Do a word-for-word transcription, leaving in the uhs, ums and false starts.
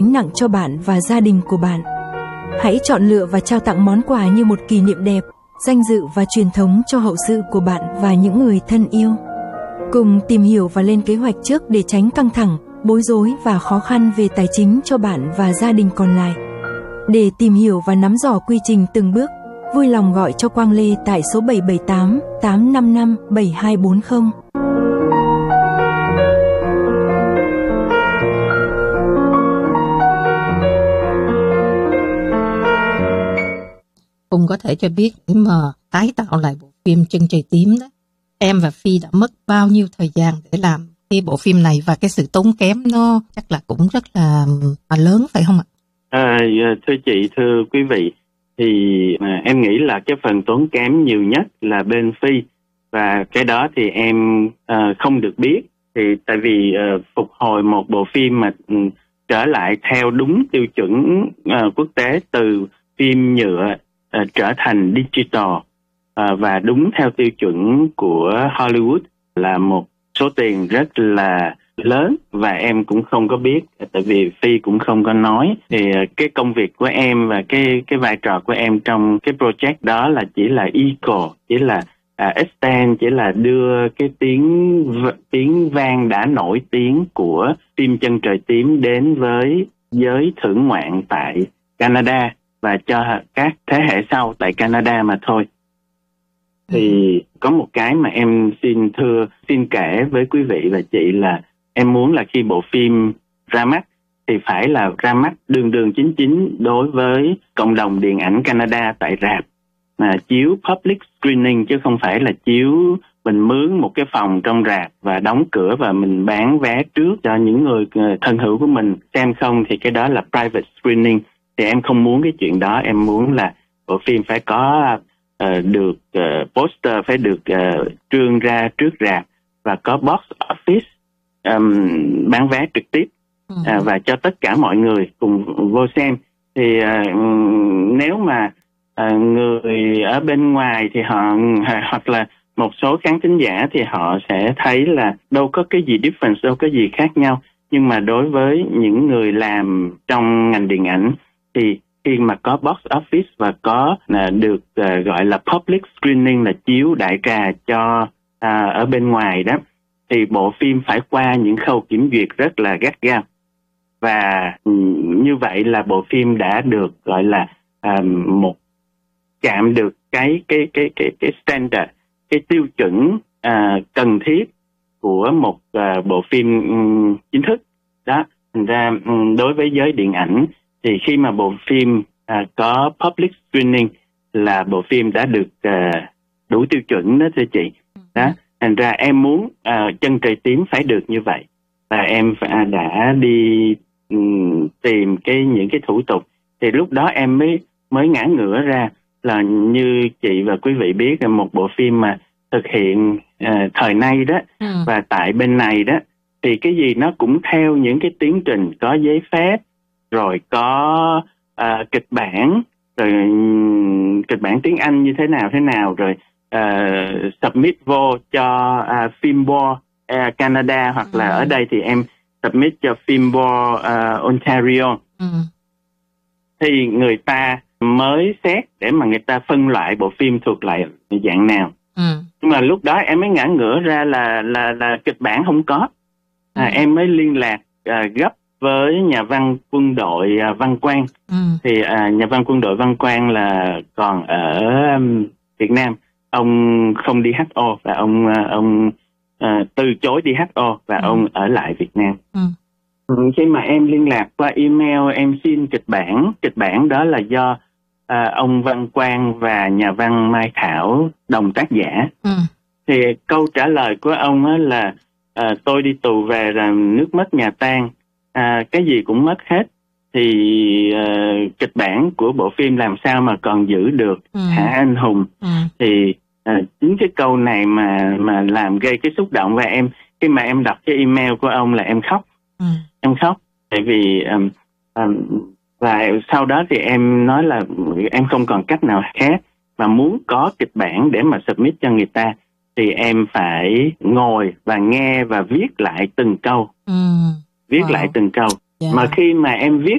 gánh nặng cho bạn và gia đình của bạn. Hãy chọn lựa và trao tặng món quà như một kỷ niệm đẹp, danh dự và truyền thống cho hậu sự của bạn và những người thân yêu. Cùng tìm hiểu và lên kế hoạch trước để tránh căng thẳng, bối rối và khó khăn về tài chính cho bạn và gia đình còn lại. Để tìm hiểu và nắm rõ quy trình từng bước, vui lòng gọi cho Quang Lê tại số bảy bảy tám tám năm năm bảy hai bốn không. Hùng có thể cho biết để mà tái tạo lại bộ phim Chân Trời Tím đó, em và Phi đã mất bao nhiêu thời gian để làm cái bộ phim này, và cái sự tốn kém nó chắc là cũng rất là, là lớn phải không ạ? À, thưa chị, thưa quý vị, thì à, em nghĩ là cái phần tốn kém nhiều nhất là bên Phi, và cái đó thì em à, không được biết. Thì tại vì à, phục hồi một bộ phim mà um, trở lại theo đúng tiêu chuẩn à, quốc tế, từ phim nhựa à, trở thành digital à, và đúng theo tiêu chuẩn của Hollywood là một số tiền rất là lớn, và em cũng không có biết, tại vì Phi cũng không có nói. Thì cái công việc của em và cái cái vai trò của em trong cái project đó là chỉ là equal, chỉ là uh, extend, chỉ là đưa cái tiếng tiếng vang đã nổi tiếng của phim Chân Trời Tím đến với giới thưởng ngoạn tại Canada và cho các thế hệ sau tại Canada mà thôi. Thì có một cái mà em xin thưa, xin kể với quý vị và chị là em muốn là khi bộ phim ra mắt thì phải là ra mắt đường đường chính chính đối với cộng đồng điện ảnh Canada tại rạp, mà chiếu public screening chứ không phải là chiếu mình mướn một cái phòng trong rạp và đóng cửa và mình bán vé trước cho những người thân hữu của mình xem không, thì cái đó là private screening. Thì em không muốn cái chuyện đó, em muốn là bộ phim phải có uh, được uh, poster, phải được uh, trương ra trước rạp và có box office um, bán vé trực tiếp uh, và cho tất cả mọi người cùng vô xem. Thì uh, nếu mà uh, người ở bên ngoài thì họ, hoặc là một số khán thính giả thì họ sẽ thấy là đâu có cái gì difference, đâu có gì khác nhau. Nhưng mà đối với những người làm trong ngành điện ảnh thì khi mà có box office và có uh, được uh, gọi là public screening, là chiếu đại trà cho uh, ở bên ngoài đó, thì bộ phim phải qua những khâu kiểm duyệt rất là gắt gao. Và um, như vậy là bộ phim đã được gọi là uh, một chạm được cái cái cái cái cái standard, cái tiêu chuẩn uh, cần thiết của một uh, bộ phim um, chính thức đó. Thành ra um, đối với giới điện ảnh thì khi mà bộ phim à, có public screening là bộ phim đã được à, đủ tiêu chuẩn đó thưa chị. Đó, thành ra em muốn à, Chân Trời Tím phải được như vậy, và em phải, đã đi um, tìm cái những cái thủ tục. Thì lúc đó em mới mới ngã ngửa ra là như chị và quý vị biết là một bộ phim mà thực hiện à, thời nay đó, ừ. và tại bên này đó thì cái gì nó cũng theo những cái tiến trình có giấy phép, rồi có uh, kịch bản, rồi um, kịch bản tiếng Anh như thế nào thế nào, rồi uh, submit vô cho uh, Film Board uh, Canada, hoặc ừ. là ở đây thì em submit cho Film Board uh, Ontario. Ừ. Thì người ta mới xét để mà người ta phân loại bộ phim thuộc lại dạng nào. Ừ. Nhưng mà lúc đó em mới ngã ngửa ra là là là kịch bản không có. À, ừ. Em mới liên lạc uh, gấp với nhà văn quân đội uh, Văn Quang. Ừ. Thì uh, nhà văn quân đội Văn Quang là còn ở um, Việt Nam. Ông không đi hát o và ông uh, ông uh, từ chối đi hát o và ừ. ông ở lại Việt Nam. Ừ. Khi mà em liên lạc qua email, em xin kịch bản. Kịch bản đó là do uh, ông Văn Quang và nhà văn Mai Thảo đồng tác giả. Ừ. Thì câu trả lời của ông á là uh, tôi đi tù về là nước mất nhà tan, uh, cái gì cũng mất hết. Thì uh, kịch bản của bộ phim làm sao mà còn giữ được ừ. hả anh Hùng? Ừ. Thì uh, chính cái câu này mà mà làm gây cái xúc động, và em khi mà em đọc cái email của ông là em khóc. Ừ. Em khóc tại vì um, um, và sau đó thì em nói là em không còn cách nào khác mà muốn có kịch bản để mà submit cho người ta thì em phải ngồi và nghe và viết lại từng câu. Ừ. Viết wow. lại từng câu. Yeah. Mà khi mà em viết